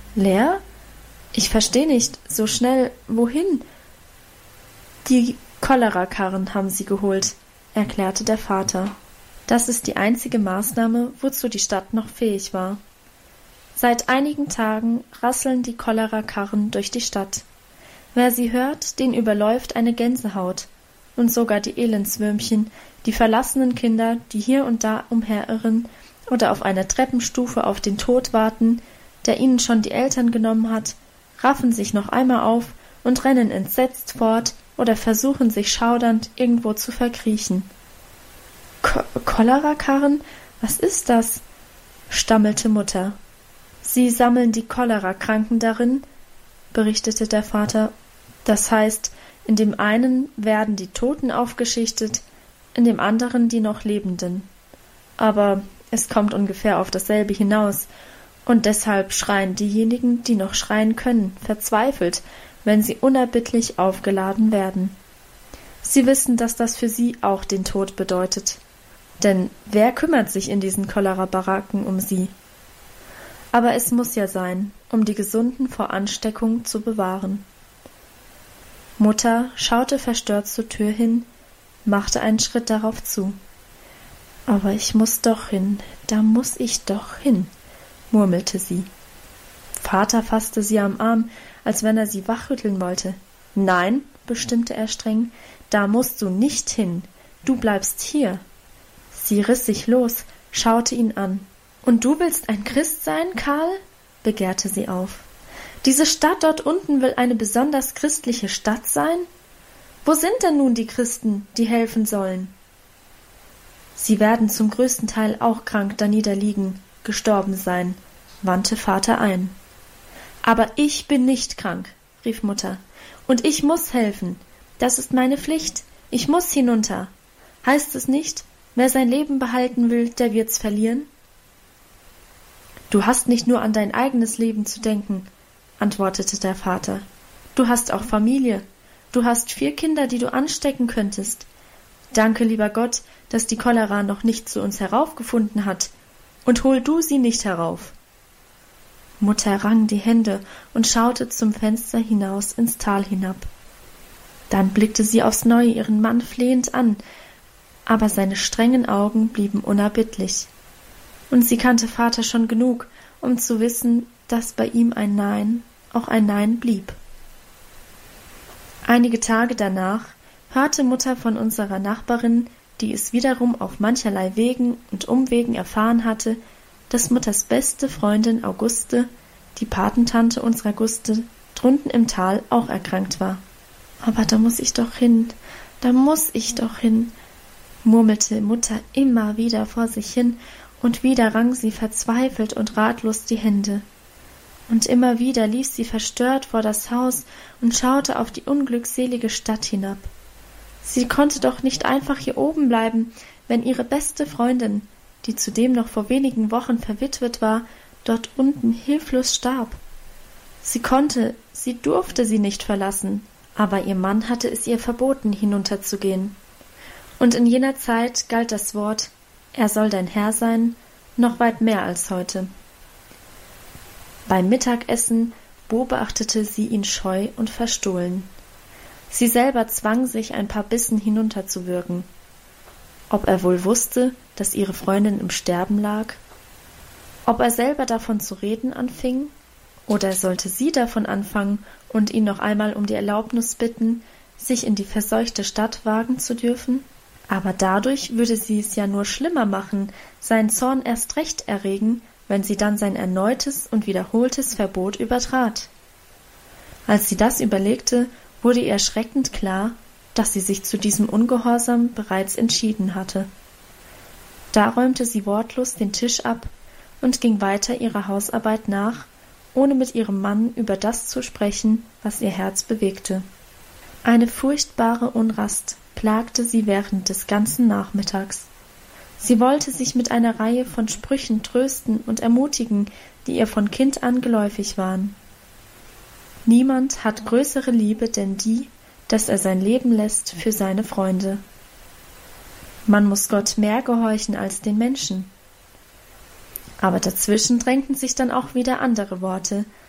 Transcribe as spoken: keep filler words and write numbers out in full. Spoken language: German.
Leer? Ich verstehe nicht. So schnell wohin? Die Cholerakarren haben sie geholt, erklärte der Vater. Das ist die einzige Maßnahme, wozu die Stadt noch fähig war. Seit einigen Tagen rasseln die Cholerakarren durch die Stadt. Wer sie hört, den überläuft eine Gänsehaut. Und sogar die Elendswürmchen, die verlassenen Kinder, die hier und da umherirren oder auf einer Treppenstufe auf den Tod warten, der ihnen schon die Eltern genommen hat, raffen sich noch einmal auf und rennen entsetzt fort oder versuchen sich schaudernd irgendwo zu verkriechen. Ko- Cholerakarren? Was ist das? Stammelte Mutter. Sie sammeln die Cholerakranken darin, berichtete der Vater. Das heißt, in dem einen werden die Toten aufgeschichtet, in dem anderen die noch Lebenden. Aber es kommt ungefähr auf dasselbe hinaus, und deshalb schreien diejenigen, die noch schreien können, verzweifelt, wenn sie unerbittlich aufgeladen werden. Sie wissen, dass das für sie auch den Tod bedeutet. Denn wer kümmert sich in diesen Cholera-Baracken um sie? Aber es muss ja sein, um die Gesunden vor Ansteckung zu bewahren. Mutter schaute verstört zur Tür hin, machte einen Schritt darauf zu. »Aber ich muss doch hin, da muss ich doch hin«, murmelte sie. Vater fasste sie am Arm, als wenn er sie wachrütteln wollte. »Nein«, bestimmte er streng, »da musst du nicht hin, du bleibst hier.« Sie riss sich los, schaute ihn an. »Und du willst ein Christ sein, Karl?« begehrte sie auf. »Diese Stadt dort unten will eine besonders christliche Stadt sein? Wo sind denn nun die Christen, die helfen sollen?« »Sie werden zum größten Teil auch krank daniederliegen, gestorben sein«, wandte Vater ein. »Aber ich bin nicht krank«, rief Mutter, »und ich muss helfen. Das ist meine Pflicht. Ich muss hinunter. Heißt es nicht, wer sein Leben behalten will, der wird's verlieren?« »Du hast nicht nur an dein eigenes Leben zu denken«, antwortete der Vater. »Du hast auch Familie. Du hast vier Kinder, die du anstecken könntest. Danke, lieber Gott, dass die Cholera noch nicht zu uns heraufgefunden hat. Und hol du sie nicht herauf.« Mutter rang die Hände und schaute zum Fenster hinaus ins Tal hinab. Dann blickte sie aufs Neue ihren Mann flehend an, aber seine strengen Augen blieben unerbittlich. Und sie kannte Vater schon genug, um zu wissen, dass bei ihm ein Nein auch ein Nein blieb. Einige Tage danach hörte Mutter von unserer Nachbarin, die es wiederum auf mancherlei Wegen und Umwegen erfahren hatte, dass Mutters beste Freundin Auguste, die Patentante unserer Guste, drunten im Tal auch erkrankt war. »Aber da muß ich doch hin, da muß ich doch hin«, murmelte Mutter immer wieder vor sich hin, und wieder rang sie verzweifelt und ratlos die Hände. Und immer wieder lief sie verstört vor das Haus und schaute auf die unglückselige Stadt hinab. Sie konnte doch nicht einfach hier oben bleiben, wenn ihre beste Freundin, die zudem noch vor wenigen Wochen verwitwet war, dort unten hilflos starb. Sie konnte, sie durfte sie nicht verlassen, aber ihr Mann hatte es ihr verboten, hinunterzugehen. Und in jener Zeit galt das Wort, er soll dein Herr sein, noch weit mehr als heute. Beim Mittagessen beobachtete sie ihn scheu und verstohlen. Sie selber zwang sich, ein paar Bissen hinunterzuwürgen. Ob er wohl wusste, dass ihre Freundin im Sterben lag? Ob er selber davon zu reden anfing? Oder sollte sie davon anfangen und ihn noch einmal um die Erlaubnis bitten, sich in die verseuchte Stadt wagen zu dürfen? Aber dadurch würde sie es ja nur schlimmer machen, seinen Zorn erst recht erregen, wenn sie dann sein erneutes und wiederholtes Verbot übertrat. Als sie das überlegte, wurde ihr erschreckend klar, dass sie sich zu diesem Ungehorsam bereits entschieden hatte. Da räumte sie wortlos den Tisch ab und ging weiter ihrer Hausarbeit nach, ohne mit ihrem Mann über das zu sprechen, was ihr Herz bewegte. Eine furchtbare Unrast plagte sie während des ganzen Nachmittags. Sie wollte sich mit einer Reihe von Sprüchen trösten und ermutigen, die ihr von Kind an geläufig waren. Niemand hat größere Liebe denn die, dass er sein Leben lässt für seine Freunde. Man muss Gott mehr gehorchen als den Menschen. Aber dazwischen drängten sich dann auch wieder andere Worte,